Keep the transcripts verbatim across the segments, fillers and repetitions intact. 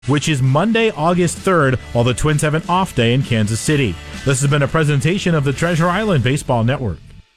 which is Monday, August third, while the Twins have an off day in Kansas City. This has been a presentation of the Treasure Island Baseball Network.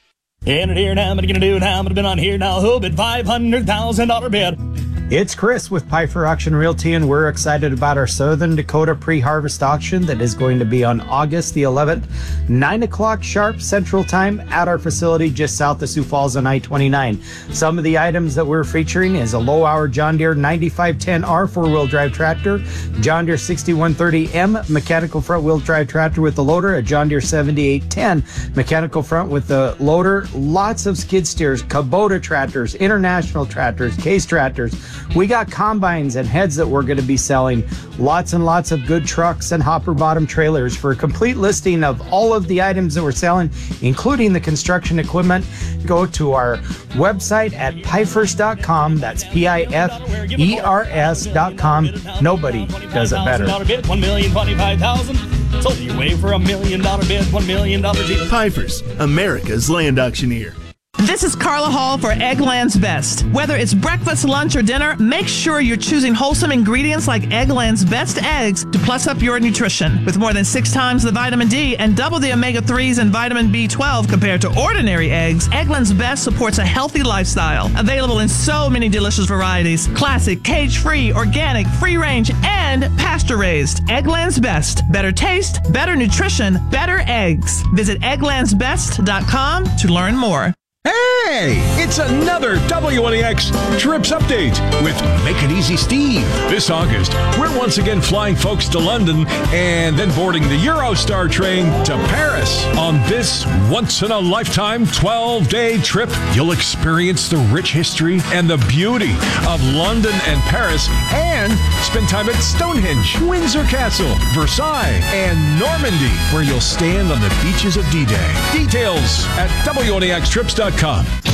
In it here now, what are you gonna do now? I'm gonna been on here now. Who bid five hundred thousand dollar bid? It's Chris with Pfeiffer Auction Realty, and we're excited about our Southern Dakota pre-harvest auction that is going to be on August the eleventh, nine o'clock sharp Central Time at our facility just south of Sioux Falls on I twenty-nine. Some of the items that we're featuring is a low-hour John Deere ninety-five ten R four-wheel drive tractor, John Deere sixty-one thirty M mechanical front-wheel drive tractor with the loader, a John Deere seventy-eight ten mechanical front with the loader, lots of skid steers, Kubota tractors, international tractors, case tractors. We got combines and heads that we're going to be selling. Lots and lots of good trucks and hopper bottom trailers. For a complete listing of all of the items that we're selling, including the construction equipment, go to our website at Pfeifers dot com. That's P I F E R S dot com. Nobody does it better. one million twenty-five thousand dollars. Sold your way for a million dollar bid, one million dollars. Pfeifers, America's land auctioneer. This is Carla Hall for Eggland's Best. Whether it's breakfast, lunch, or dinner, make sure you're choosing wholesome ingredients like Eggland's Best eggs to plus up your nutrition. With more than six times the vitamin D and double the omega threes and vitamin B twelve compared to ordinary eggs, Eggland's Best supports a healthy lifestyle. Available in so many delicious varieties: classic, cage-free, organic, free-range, and pasture-raised. Eggland's Best. Better taste, better nutrition, better eggs. Visit egglands best dot com to learn more. Hey, it's another W N E X Trips Update with Make It Easy Steve. This August, we're once again flying folks to London and then boarding the Eurostar train to Paris. On this once-in-a-lifetime twelve-day trip, you'll experience the rich history and the beauty of London and Paris, and spend time at Stonehenge, Windsor Castle, Versailles, and Normandy, where you'll stand on the beaches of D-Day. Details at W N E X trips dot com.